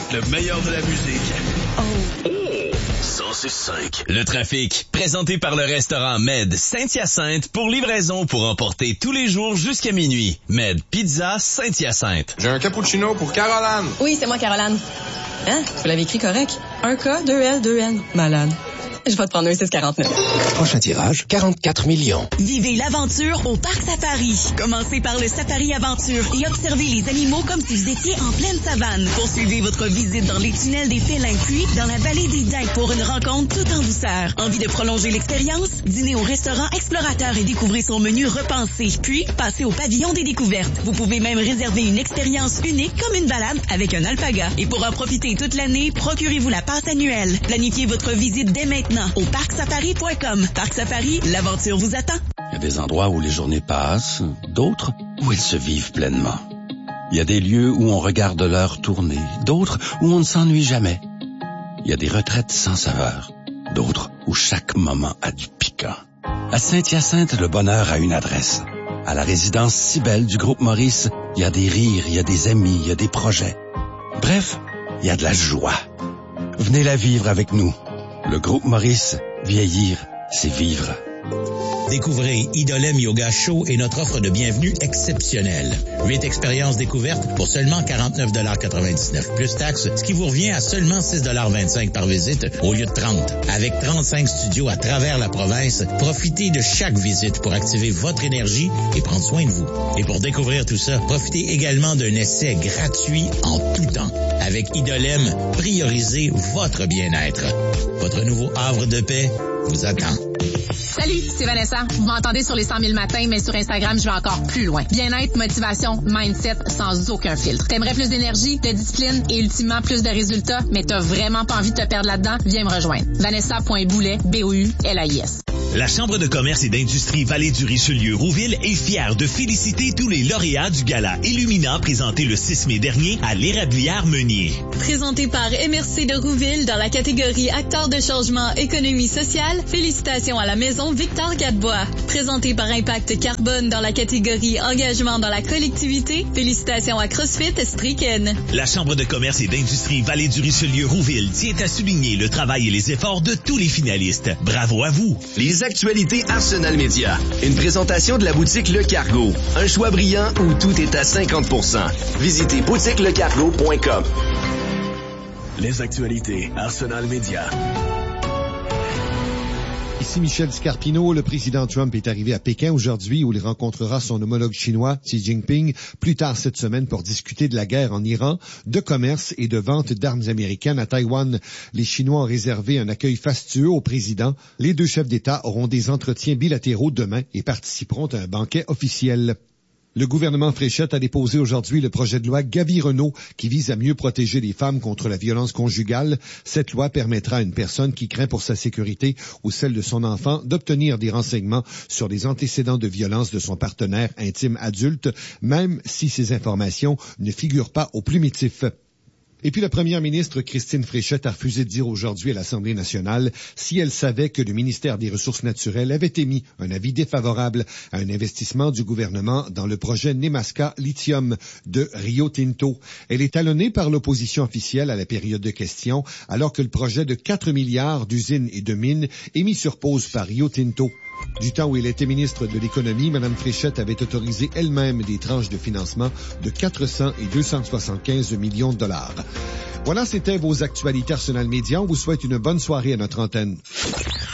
le meilleur de la musique. Oh. 106.5. Le trafic, présenté par le restaurant Med Saint-Hyacinthe pour livraison pour emporter tous les jours jusqu'à minuit. Med Pizza Saint-Hyacinthe. J'ai un cappuccino pour Caroline. Oui, c'est moi, Caroline. Hein? Vous l'avez écrit correct. 1 K, 2 L, 2 N. Malade. Je vais te prendre un 6,49. Prochain tirage, 44 millions. Vivez l'aventure au Parc Safari. Commencez par le Safari Aventure et observez les animaux comme si vous étiez en pleine savane. Poursuivez votre visite dans les tunnels des félins, puis dans la vallée des Daims pour une rencontre tout en douceur. Envie de prolonger l'expérience? Dînez au restaurant Explorateur et découvrez son menu repensé. Puis, passez au pavillon des découvertes. Vous pouvez même réserver une expérience unique comme une balade avec un alpaga. Et pour en profiter toute l'année, procurez-vous la passe annuelle. Planifiez votre visite dès maintenant au parcsafari.com. Parc Safari, l'aventure vous attend. Il y a des endroits où les journées passent, d'autres où elles se vivent pleinement. Il y a des lieux où on regarde l'heure tourner, d'autres où on ne s'ennuie jamais. Il y a des retraites sans saveur, d'autres où chaque moment a du piquant. À Saint-Hyacinthe, le bonheur a une adresse. À la résidence si belle du groupe Maurice, il y a des rires, il y a des amis, il y a des projets. Bref, il y a de la joie. Venez la vivre avec nous. Le groupe Maurice, vieillir, c'est vivre. Découvrez Idolem Yoga Show et notre offre de bienvenue exceptionnelle. 8 expériences découvertes pour seulement 49,99 plus taxes, ce qui vous revient à seulement 6,25 par visite au lieu de 30. Avec 35 studios à travers la province, profitez de chaque visite pour activer votre énergie et prendre soin de vous. Et pour découvrir tout ça, profitez également d'un essai gratuit en tout temps. Avec Idolem, priorisez votre bien-être. Votre nouveau havre de paix vous attend. Salut, c'est Vanessa. Vous m'entendez sur les 100 000 matins, mais sur Instagram, je vais encore plus loin. Bien-être, motivation, mindset, sans aucun filtre. T'aimerais plus d'énergie, de discipline et ultimement plus de résultats, mais t'as vraiment pas envie de te perdre là-dedans? Viens me rejoindre. Vanessa.Boulet, B-O-U-L-A-I-S. La Chambre de commerce et d'industrie Vallée-du-Richelieu-Rouville est fière de féliciter tous les lauréats du gala Illumina présenté le 6 mai dernier à l'Érablière-Meunier. Présenté par MRC de Rouville dans la catégorie Acteurs de changement économie sociale, félicitations à la maison Victor Gadebois. Présenté par Impact Carbone dans la catégorie Engagement dans la collectivité, félicitations à CrossFit Stricken. La Chambre de commerce et d'industrie Vallée-du-Richelieu-Rouville tient à souligner le travail et les efforts de tous les finalistes. Bravo à vous! Les actualités Arsenal Média. Une présentation de la boutique Le Cargo. Un choix brillant où tout est à 50%. Visitez boutiquelecargo.com. Les actualités Arsenal Média. Ici Michel Scarpino. Le président Trump est arrivé à Pékin aujourd'hui où il rencontrera son homologue chinois Xi Jinping plus tard cette semaine pour discuter de la guerre en Iran, de commerce et de vente d'armes américaines à Taïwan. Les Chinois ont réservé un accueil fastueux au président. Les deux chefs d'État auront des entretiens bilatéraux demain et participeront à un banquet officiel. Le gouvernement Fréchette a déposé aujourd'hui le projet de loi Gavi-Renault qui vise à mieux protéger les femmes contre la violence conjugale. Cette loi permettra à une personne qui craint pour sa sécurité ou celle de son enfant d'obtenir des renseignements sur les antécédents de violence de son partenaire intime adulte, même si ces informations ne figurent pas au plumitif. Et puis la première ministre Christine Fréchette a refusé de dire aujourd'hui à l'Assemblée nationale si elle savait que le ministère des Ressources naturelles avait émis un avis défavorable à un investissement du gouvernement dans le projet Nemaska Lithium de Rio Tinto. Elle est talonnée par l'opposition officielle à la période de questions, alors que le projet de 4 milliards d'usines et de mines est mis sur pause par Rio Tinto. Du temps où elle était ministre de l'Économie, Mme Fréchette avait autorisé elle-même des tranches de financement de 400 et 275 millions de dollars. Voilà, c'était vos actualités Arsenal Média. On vous souhaite une bonne soirée à notre antenne.